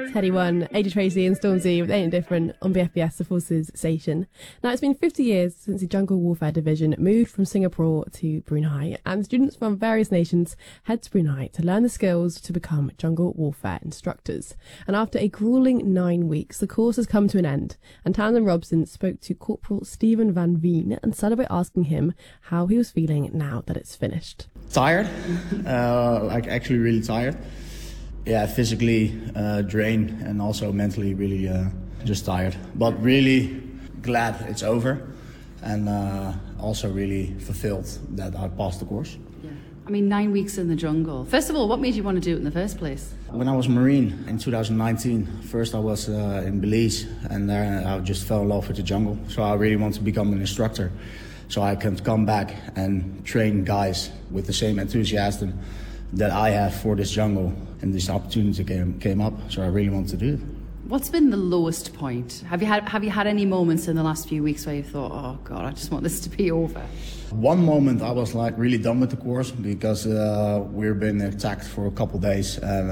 Teddy One, AJ Tracy and Stormzy with Ain't It Different on BFBS, the Forces station. Now, it's been 50 years since the Jungle Warfare Division moved from Singapore to Brunei, and students from various nations head to Brunei to learn the skills to become jungle warfare instructors. And after a gruelling 9 weeks, the course has come to an end, and Townsend Robson spoke to Corporal Stephen Van Veen and started by asking him how he was feeling now that it's finished. Tired, actually really tired. Yeah, physically drained and also mentally really just tired. But really glad it's over and also really fulfilled that I passed the course. Yeah. I mean, 9 weeks in the jungle. First of all, what made you want to do it in the first place? When I was Marine in 2019, first I was in Belize and there I just fell in love with the jungle. So I really want to become an instructor so I can come back and train guys with the same enthusiasm that I have for this jungle, and this opportunity came up, so I really want to do it. What's been the lowest point? Have you had any moments in the last few weeks where you thought, oh God, I just want this to be over? One moment I was like really done with the course because we've been attacked for a couple days and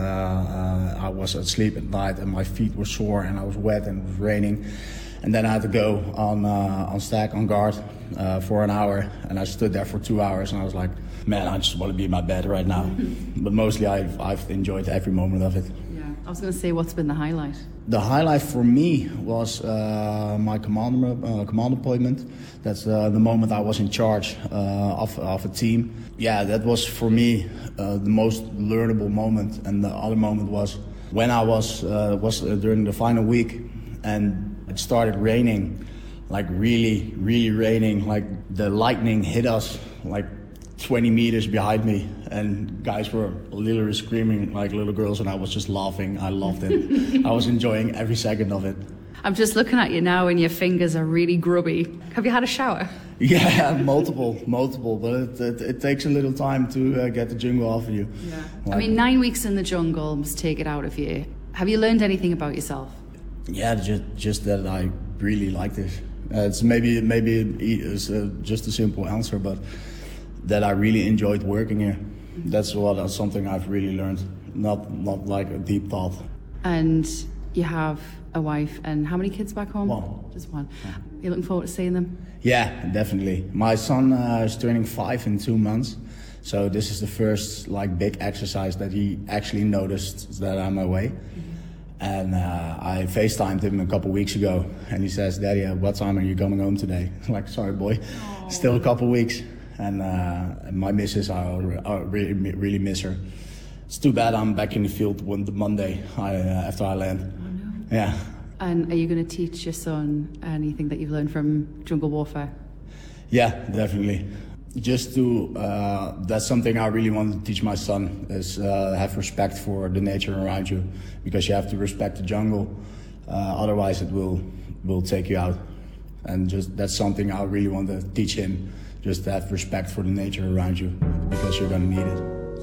I was asleep at night and my feet were sore and I was wet and it was raining. And then I had to go on stack, on guard for an hour, and I stood there for 2 hours and I was like, man, I just want to be in my bed right now. But mostly I've enjoyed every moment of it. Yeah, I was going to say, what's been the highlight? The highlight for me was my command appointment. That's the moment I was in charge of a team. Yeah, that was for me the most learnable moment. And the other moment was when I was during the final week and it started raining, like really, really raining. Like the lightning hit us like 20 meters behind me and guys were literally screaming like little girls and I was just laughing. I loved it. I was enjoying every second of it. I'm just looking at you now and your fingers are really grubby. Have you had a shower? Yeah, multiple, but it takes a little time to get the jungle off of you. Yeah. Like, I mean, 9 weeks in the jungle must take it out of you. Have you learned anything about yourself? Yeah, just that I really like this. It's maybe it's just a simple answer, but that I really enjoyed working here. That's something I've really learned, not like a deep thought. And you have a wife and how many kids back home? One. Just one. Yeah. You're looking forward to seeing them? Yeah, definitely. My son is turning 5 in 2 months, so this is the first like big exercise that he actually noticed that I'm away. And I FaceTimed him a couple weeks ago and he says, Daddy, what time are you coming home today? I'm like, sorry boy, still a couple weeks. And my missus, I really miss her. It's too bad I'm back in the field on the Monday after I land. Oh no. Yeah. And are you going to teach your son anything that you've learned from jungle warfare? Yeah, definitely. Just to, that's something I really want to teach my son, is have respect for the nature around you, because you have to respect the jungle, otherwise it will take you out. And just that's something I really want to teach him, just to have respect for the nature around you, because you're going to need it.